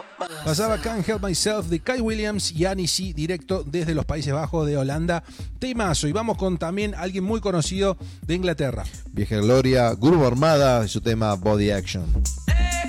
Pasaba Can't Help Myself de Kai Williams y Annie C, directo desde los Países Bajos de Holanda. Temazo. Y vamos con también alguien muy conocido de Inglaterra. Vieja gloria, Grupo Armada y su tema Body Action.